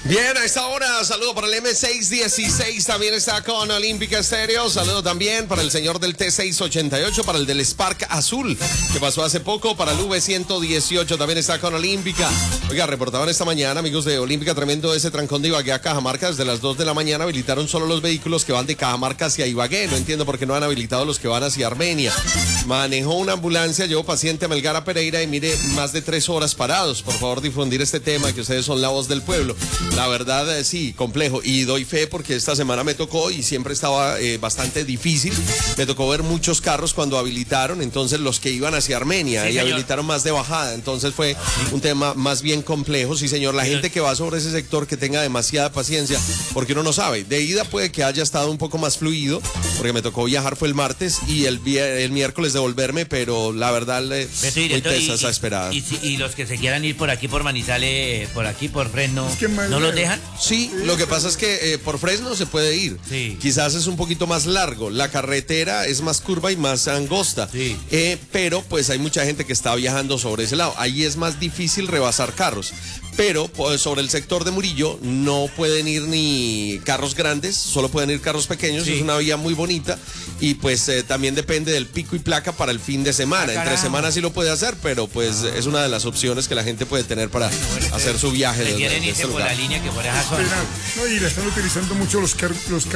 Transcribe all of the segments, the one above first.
Bien, a esta hora, saludo para el M616, también está con Olímpica Estéreo. Saludo también para el señor del T688, para el del Spark Azul, que pasó hace poco, para el V118, también está con Olímpica. Oiga, reportaban esta mañana, amigos de Olímpica, tremendo ese trancón de Ibagué a Cajamarca. Desde las 2 de la mañana habilitaron solo los vehículos que van de Cajamarca hacia Ibagué. No entiendo por qué no han habilitado los que van hacia Armenia. Manejó una ambulancia, llevó paciente a Melgar Pereira y mire, más de 3 horas parados. Por favor, difundir este tema, que ustedes son la voz del pueblo. La verdad, sí, complejo. Y doy fe porque esta semana me tocó y siempre estaba bastante difícil. Me tocó ver muchos carros cuando habilitaron, entonces los que iban hacia Armenia, sí, y habilitaron más de bajada. Entonces fue un tema más bien complejo. Sí, señor. La gente que va sobre ese sector que tenga demasiada paciencia, porque uno no sabe. De ida puede que haya estado un poco más fluido, porque me tocó viajar fue el martes y el miércoles devolverme, pero la verdad, muy tesa esperada. Y los que se quieran ir por aquí, por Manizales, por aquí, por Fresno, ¿no los dejan? Sí, lo que pasa es que por Fresno se puede ir. Sí. Quizás es un poquito más largo. La carretera es más curva y más angosta. Sí. Pero pues hay mucha gente que está viajando sobre ese lado. Ahí es más difícil rebasar carros. Pero pues, sobre el sector de Murillo no pueden ir ni carros grandes, solo pueden ir carros pequeños. Sí. Es una vía muy bonita y pues también depende del pico y placa para el fin de semana. Entre semanas sí lo puede hacer, pero pues es una de las opciones que la gente puede tener para hacer su viaje. Quieren irse por la línea que por esa zona. No, y la están utilizando mucho los carros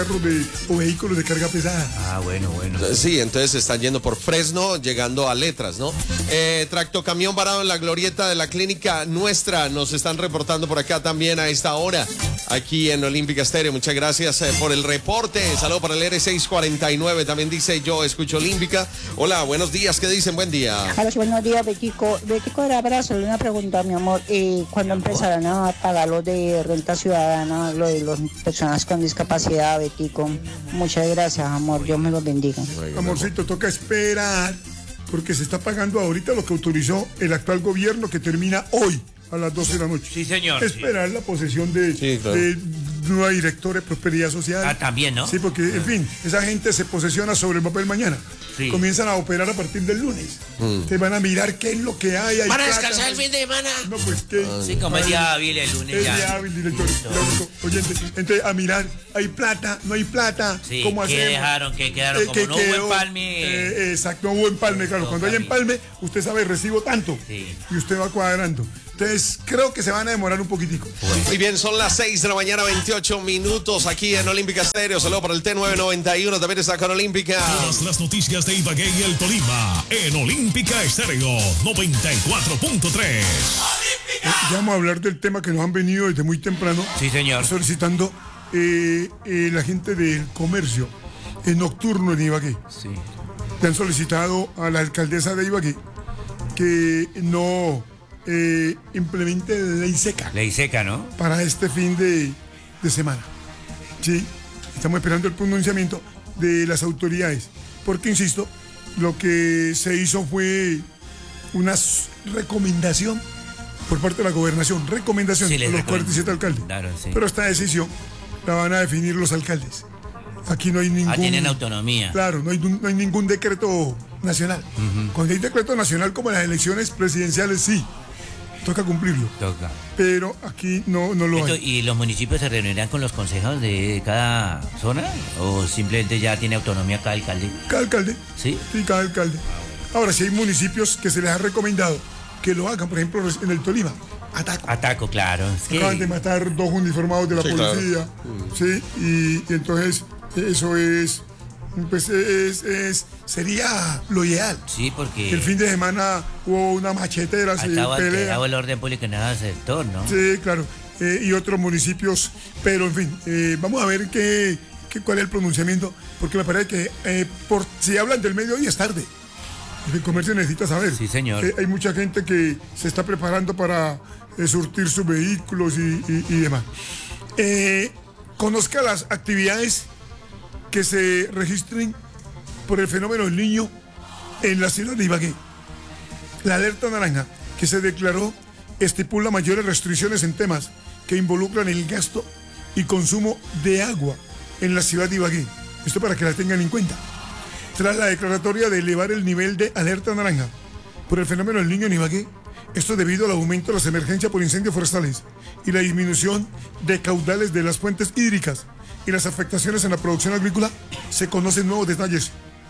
o vehículos de carga pesada. Ah, bueno. Sí, entonces están yendo por Fresno, llegando a Letras, ¿no? Tractocamión varado en la glorieta de la clínica nuestra. Nos están reportando por acá también a esta hora, aquí en Olímpica Estéreo. Muchas gracias por el reporte. Saludo para el R649. También dice: yo escucho Olímpica. Hola, buenos días. ¿Qué dicen? Buen día. Hola, buenos días, Betico. Betico, era para hacerle una pregunta, mi amor. ¿Cuándo empezarán a pagar lo de renta ciudadana, lo de las personas con discapacidad, Betico? Muchas gracias, amor. Dios me los bendiga. Amorcito, toca esperar, porque se está pagando ahorita lo que autorizó el actual gobierno, que termina hoy a las 12 de la noche. Sí, señor. Esperar la posesión de nueva directora de Prosperidad Social. Ah, también, ¿no? Sí, porque, en fin, esa gente se posesiona sobre el papel mañana. Sí. Comienzan a operar a partir del lunes. Te van a mirar qué es lo que hay. ¿Van a descansar el fin de semana? No, pues qué. Sí, como es día hábil el lunes. Es día hábil, director. Oyente, entonces a mirar, ¿hay plata? ¿No hay plata? Sí, ¿cómo hacemos? ¿qué dejaron? ¿Qué quedaron? Como no hubo empalme. Exacto, no hubo empalme, claro. Cuando hay empalme, usted sabe, recibo tanto. Sí. Y usted va cuadrando. Entonces, creo que se van a demorar un poquitico. Muy bien, son las 6 de la mañana, 28 minutos aquí en Olímpica Estéreo. Saludo para el T991, también está con Olímpica. Todas las noticias de Ibagué y el Tolima en Olímpica Estéreo 94.3. Ya vamos a hablar del tema que nos han venido desde muy temprano. Sí, señor. Solicitando la gente del comercio nocturno en Ibagué. Sí. Le han solicitado a la alcaldesa de Ibagué que no implemente ley seca. Ley seca, ¿no? Para este fin de semana. Sí, estamos esperando el pronunciamiento de las autoridades. Porque, insisto, lo que se hizo fue una recomendación por parte de la gobernación. Recomendación a los 47 alcaldes. Claro, sí. Pero esta decisión la van a definir los alcaldes. Aquí no hay ningún... tienen autonomía. Claro, no hay ningún decreto nacional. Cuando hay decreto nacional como las elecciones presidenciales, sí. Toca cumplirlo. Toca. Pero aquí no lo hay. ¿Y los municipios se reunirán con los consejos de cada zona? ¿O simplemente ya tiene autonomía cada alcalde? Cada alcalde. ¿Sí? Sí, cada alcalde. Ahora, si hay municipios que se les ha recomendado que lo hagan, por ejemplo, en el Tolima, Ataco, claro. Acaban de matar 2 uniformados de la policía. Claro. Sí, y entonces eso es... Pues sería lo ideal. Sí, porque el fin de semana hubo una machetera, se pelea. el orden público en ese sector, ¿no? Sí, claro. Y otros municipios, pero en fin, vamos a ver cuál es el pronunciamiento, porque me parece que si hablan del mediodía es tarde. El comercio necesita saber. Sí, señor. Hay mucha gente que se está preparando para surtir sus vehículos y demás. Conozca las actividades que se registren por el fenómeno del niño en la ciudad de Ibagué. La alerta naranja que se declaró estipula mayores restricciones en temas que involucran el gasto y consumo de agua en la ciudad de Ibagué. Esto para que la tengan en cuenta. Tras la declaratoria de elevar el nivel de alerta naranja por el fenómeno del niño en Ibagué, Esto debido al aumento de las emergencias por incendios forestales y la disminución de caudales de las fuentes hídricas y las afectaciones en la producción agrícola. Se conocen nuevos detalles.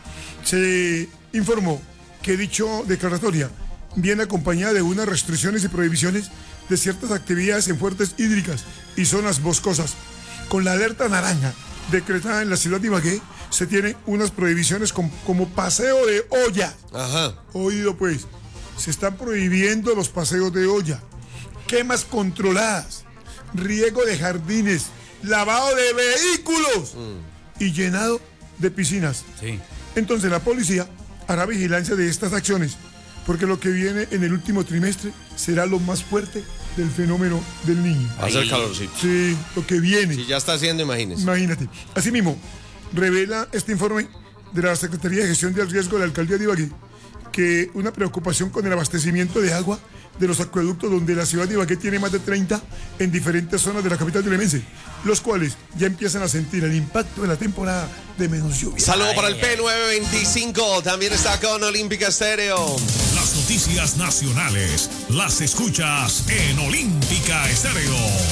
Se informó que dicho declaratoria viene acompañada de unas restricciones y prohibiciones de ciertas actividades en fuentes hídricas y zonas boscosas. Con la alerta naranja decretada en la ciudad de Ibagué, se tienen unas prohibiciones como paseo de olla. Ajá. Oído pues, se están prohibiendo los paseos de olla, quemas controladas, riego de jardines, lavado de vehículos y llenado de piscinas. Sí. Entonces la policía hará vigilancia de estas acciones, porque lo que viene en el último trimestre será lo más fuerte del fenómeno del Niño. Va a ser calorcito. Sí, lo que viene. Si ya está haciendo, imagínese. Imagínate. Asimismo, revela este informe de la Secretaría de Gestión del Riesgo de la Alcaldía de Ibagué que una preocupación con el abastecimiento de agua de los acueductos, donde la ciudad de Ibagué tiene más de 30 en diferentes zonas de la capital tolimense, los cuales ya empiezan a sentir el impacto de la temporada de menos lluvia. Saludo para el P925, también está con Olímpica Estéreo. Las noticias nacionales las escuchas en Olímpica Estéreo.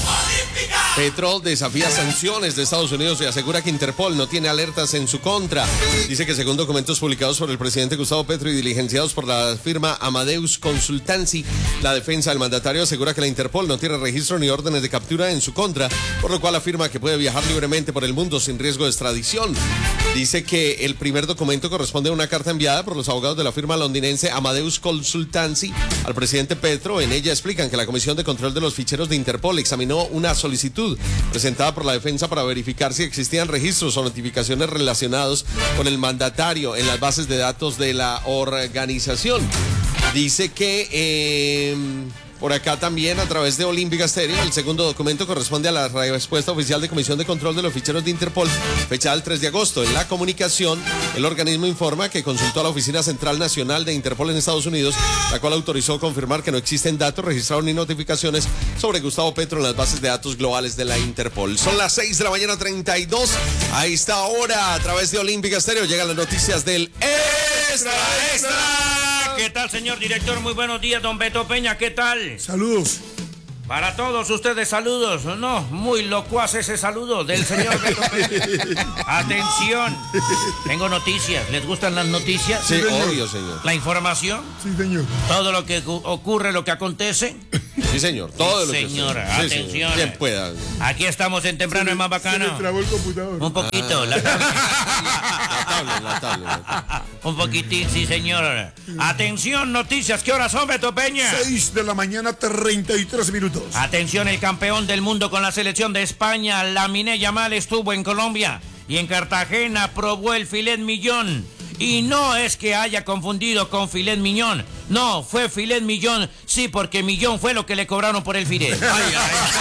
Petro desafía sanciones de Estados Unidos y asegura que Interpol no tiene alertas en su contra. Dice que según documentos publicados por el presidente Gustavo Petro y diligenciados por la firma Amadeus Consultancy, la defensa del mandatario asegura que la Interpol no tiene registro ni órdenes de captura en su contra, por lo cual afirma que puede viajar libremente por el mundo sin riesgo de extradición. Dice que el primer documento corresponde a una carta enviada por los abogados de la firma londinense Amadeus Consultancy al presidente Petro. En ella explican que la Comisión de Control de los Ficheros de Interpol examinó una solicitud presentada por la defensa para verificar si existían registros o notificaciones relacionados con el mandatario en las bases de datos de la organización. Dice que por acá también, a través de Olímpica Estéreo, el segundo documento corresponde a la respuesta oficial de Comisión de Control de los Ficheros de Interpol, fechada el 3 de agosto. En la comunicación, el organismo informa que consultó a la Oficina Central Nacional de Interpol en Estados Unidos, la cual autorizó confirmar que no existen datos registrados ni notificaciones sobre Gustavo Petro en las bases de datos globales de la Interpol. Son las 6 de la mañana 32. A esta hora, a través de Olímpica Estéreo, llegan las noticias del Extra Extra. ¿Qué tal, señor director? Muy buenos días, don Beto Peña, ¿qué tal? Saludos. Para todos ustedes, saludos. No, muy locuaz ese saludo del señor Beto Peña. Atención, tengo noticias. ¿Les gustan las noticias? Sí, obvio, señor. ¿La información? Sí, señor. ¿Todo lo que ocurre, lo que acontece? Sí, señor. Todo lo que señora, sí, atención. señor. Quien pueda. Aquí estamos en temprano, es más Se bacano. le trabó el computador. Un poquito, La tablet. un poquitín, sí, señor. Atención, noticias. ¿Qué horas son, Beto Peña? 6 de la mañana, 33 minutos. Atención, el campeón del mundo con la selección de España, Lamine Yamal, estuvo en Colombia y en Cartagena probó el filet mignon. Y no es que haya confundido con filet mignon. No, fue filet mignon, sí, porque millón fue lo que le cobraron por el filet. Ay, ay.